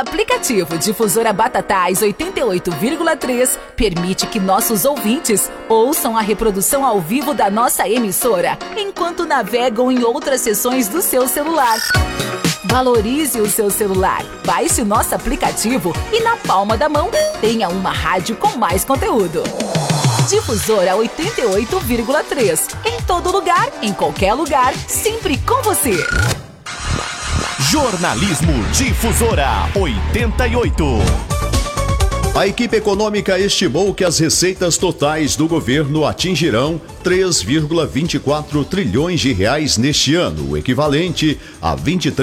aplicativo Difusora Batatais 88,3 permite que nossos ouvintes ouçam a reprodução ao vivo da nossa emissora, enquanto navegam em outras seções do seu celular. Valorize o seu celular, baixe o nosso aplicativo e na palma da mão tenha uma rádio com mais conteúdo. Difusora 88,3. Em todo lugar, em qualquer lugar, sempre com você. Jornalismo Difusora 88. A equipe econômica estimou que as receitas totais do governo atingirão 3,24 trilhões de reais neste ano, o equivalente a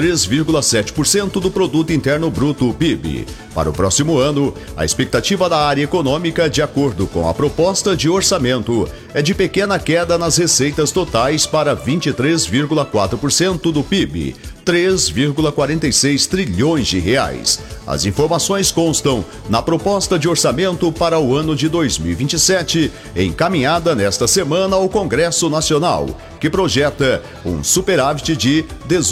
23,7% do Produto Interno Bruto, PIB. Para o próximo ano, a expectativa da área econômica, de acordo com a proposta de orçamento, é de pequena queda nas receitas totais para 23,4% do PIB, 3,46 trilhões de reais. As informações constam na proposta de orçamento para o ano de 2027, encaminhada nesta semana ao Congresso Nacional, que projeta um superávit de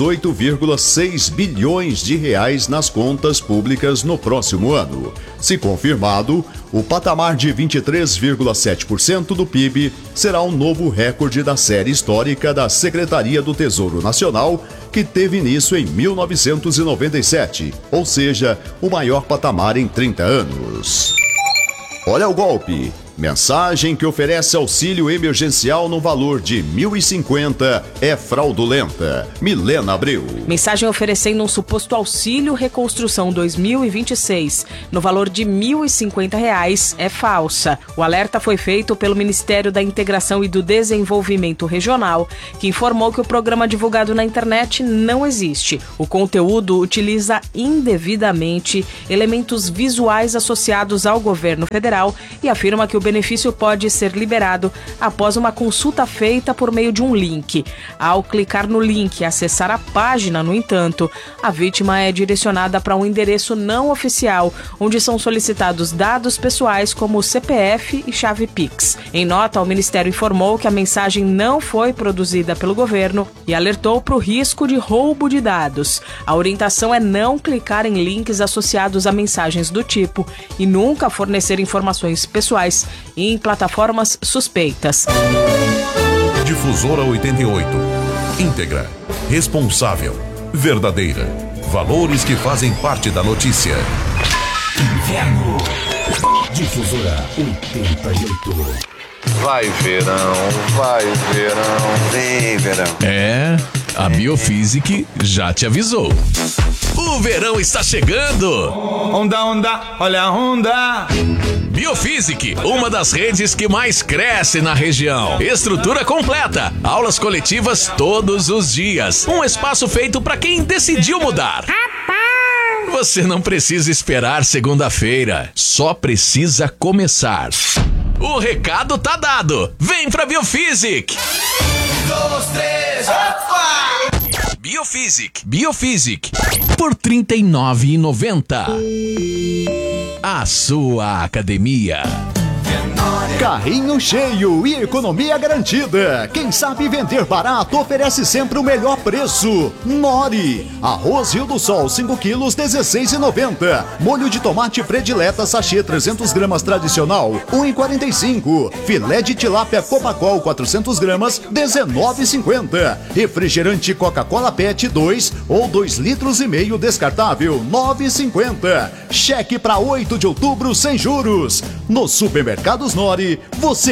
18,6 bilhões de reais nas contas públicas no próximo ano. Se confirmado, o patamar de 23,7% do PIB será um novo recorde da série histórica da Secretaria do Tesouro Nacional, que teve início em 1997, ou seja, o maior patamar em 30 anos. Olha o golpe. Mensagem que oferece auxílio emergencial no valor de R$ 1.050 é fraudulenta. Milena Abreu. Mensagem oferecendo um suposto auxílio reconstrução 2026 no valor de R$ 1.050 é falsa. O alerta foi feito pelo Ministério da Integração e do Desenvolvimento Regional, que informou que o programa divulgado na internet não existe. O conteúdo utiliza indevidamente elementos visuais associados ao governo federal e afirma que o benefício pode ser liberado após uma consulta feita por meio de um link. Ao clicar no link e acessar a página, no entanto, a vítima é direcionada para um endereço não oficial, onde são solicitados dados pessoais como CPF e chave Pix. Em nota, o Ministério informou que a mensagem não foi produzida pelo governo e alertou para o risco de roubo de dados. A orientação é não clicar em links associados a mensagens do tipo e nunca fornecer informações pessoais em plataformas suspeitas. Difusora 88. Íntegra, responsável, verdadeira. Valores que fazem parte da notícia. Inverno. Difusora 88. Vai verão, vem verão. A Biofísic já te avisou. O verão está chegando! Onda, olha a onda! Biofísic, uma das redes que mais cresce na região. Estrutura completa, aulas coletivas todos os dias. Um espaço feito para quem decidiu mudar. Você não precisa esperar segunda-feira, só precisa começar. O recado tá dado. Vem pra Biofísic! 2, 3, opa! Biofísic, por R$ 39,90. A sua academia. Carrinho cheio e economia garantida. Quem sabe vender barato oferece sempre o melhor preço. Nori. Arroz Rio do Sol 5 quilos 16,90. Molho de tomate predileta sachê 300 gramas tradicional 1,45. Filé de tilápia Copacol 400 gramas 19,50. Refrigerante Coca-Cola PET 2 ou 2,5 litros descartável 9,50. Cheque para 8 de outubro sem juros. Nos supermercados Nori, você